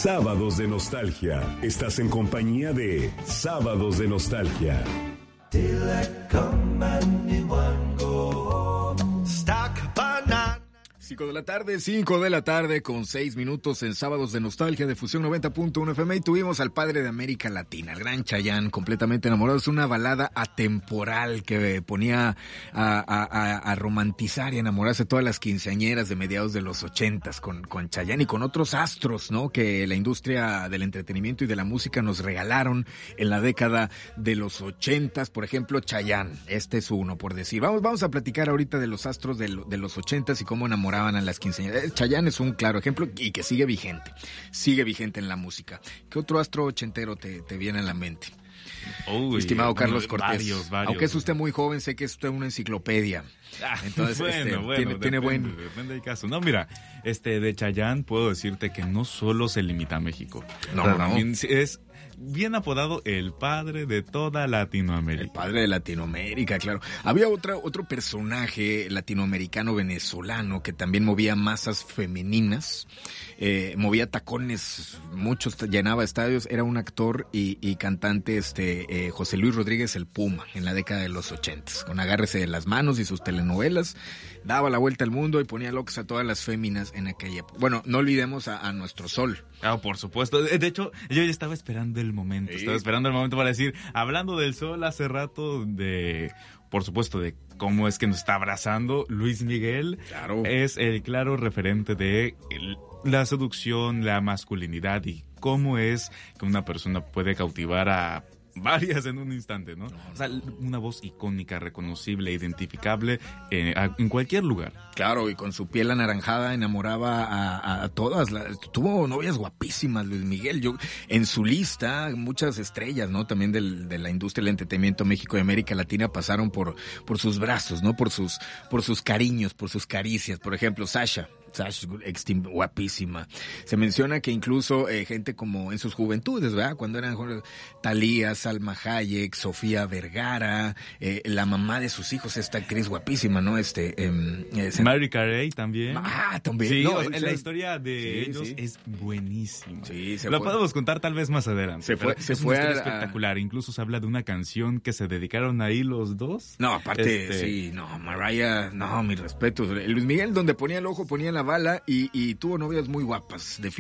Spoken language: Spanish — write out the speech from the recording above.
Sábados de Nostalgia. Estás en compañía de Sábados de Nostalgia. Till I come and me one go home. Stack banana. 5 de la tarde con 6 minutos en Sábados de Nostalgia de Fusión 90.1 FM y tuvimos al padre de América Latina, el gran Chayanne, completamente enamorado. Es una balada atemporal que ponía a romantizar y enamorarse a todas las quinceañeras de mediados de los 80s con Chayanne y con otros astros, ¿no? Que la industria del entretenimiento y de la música nos regalaron en la década de los 80s. Por ejemplo, Chayanne, este es uno, por decir. Vamos a platicar ahorita de los astros de los 80s y cómo enamoraban a las quinceañeras. Chayanne es un claro ejemplo y que sigue vigente en la música. ¿Qué otro astro ochentero te viene a la mente? Uy, estimado Carlos Cortés. Varios. Aunque es usted muy joven, sé que es usted una enciclopedia. Entonces, tiene buen... Depende del caso. No, mira, de Chayanne puedo decirte que no solo se limita a México. No. También es bien apodado el padre de toda Latinoamérica. El padre de Latinoamérica, claro. Había otro personaje latinoamericano venezolano que también movía masas femeninas, movía tacones, muchos, llenaba estadios. Era un actor y cantante, José Luis Rodríguez el Puma, en la década de los 80s, con Agárrese de las manos y sus telenovelas. Daba la vuelta al mundo y ponía locas a todas las féminas en aquella época. Bueno, no olvidemos a nuestro sol. Ah, por supuesto. De hecho, yo ya estaba esperando el momento. Sí. Estaba esperando el momento para decir, hablando del sol hace rato, por supuesto, de cómo es que nos está abrazando Luis Miguel. Claro. Es el claro referente de la seducción, la masculinidad y cómo es que una persona puede cautivar a varias en un instante, ¿no? O sea, una voz icónica, reconocible, identificable en cualquier lugar. Claro, y con su piel anaranjada enamoraba a todas. Tuvo novias guapísimas, Luis Miguel. En su lista, muchas estrellas, ¿no? También de la industria del entretenimiento México y América Latina pasaron por sus brazos, ¿no? Por sus cariños, por sus caricias. Por ejemplo, Sasha, guapísima. Se menciona que incluso gente como en sus juventudes, ¿verdad? Cuando eran jóvenes, Thalía, Salma Hayek, Sofía Vergara, la mamá de sus hijos, esta actriz guapísima, ¿no? Mary Carey también. Ah, también. Sí, No, la historia de ellos sí. Es buenísima. Sí, Lo podemos contar tal vez más adelante. Se fue espectacular. Incluso se habla de una canción que se dedicaron ahí los dos. No, aparte, sí, no, Mariah, no, mis respetos. Luis Miguel, donde ponía el ojo, ponía la bala y tuvo novias muy guapas, definitivamente.